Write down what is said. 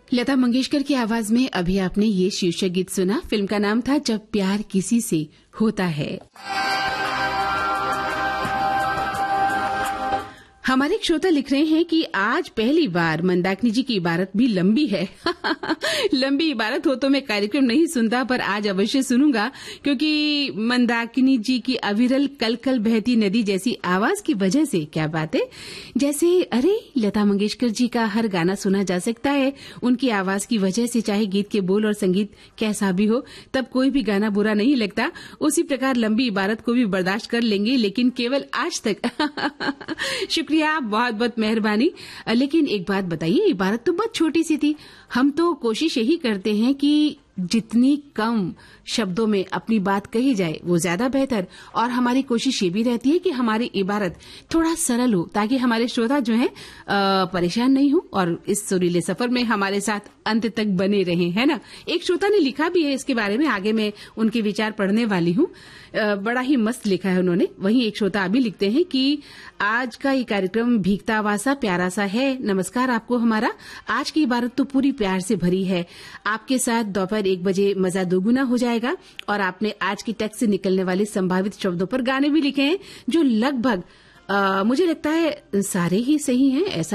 लता मंगेशकर की आवाज में अभी आपने ये शीर्षक गीत सुना। फिल्म का नाम था जब प्यार किसी से होता है। हमारे एक श्रोता लिख रहे हैं कि आज पहली बार मंदाकिनी जी की इबारत भी लंबी है। लंबी इबारत हो तो मैं कार्यक्रम नहीं सुनता, पर आज अवश्य सुनूंगा, क्योंकि मंदाकिनी जी की अविरल कल कल बहती नदी जैसी आवाज की वजह से, क्या बात है, जैसे अरे लता मंगेशकर जी का हर गाना सुना जा सकता है उनकी आवाज की वजह से, चाहे गीत के बोल और संगीत कैसा भी हो, तब कोई भी गाना बुरा नहीं लगता। उसी प्रकार लंबी इबारत को भी बर्दाश्त कर लेंगे, लेकिन केवल आज तक। शुक्रिया, बहुत बहुत मेहरबानी। लेकिन एक बात बताइए, इबारत तो बहुत छोटी सी थी। हम तो कोशिश यही करते हैं कि जितनी कम शब्दों में अपनी बात कही जाए वो ज्यादा बेहतर, और हमारी कोशिश ये भी रहती है कि हमारी इबारत थोड़ा सरल हो, ताकि हमारे श्रोता जो हैं परेशान नहीं हो और इस सुरीले सफर में हमारे साथ अंत तक बने रहें, है ना। एक श्रोता ने लिखा भी है इसके बारे में, आगे मैं उनके विचार पढ़ने वाली हूँ। बड़ा ही मस्त लिखा है उन्होंने। वहीं एक श्रोता अभी लिखते हैं कि आज का ये कार्यक्रम भीगता हुआ सा प्यारा सा है। नमस्कार आपको हमारा। आज की इबारत तो पूरी प्यार से भरी है। आपके साथ दोपहर 1 बजे मजा दोगुना हो जाएगा। और आपने आज की टेक्स्ट से निकलने वाले संभावित शब्दों पर गाने भी लिखे हैं, जो लगभग मुझे लगता है सारे ही सही हैं, ऐसा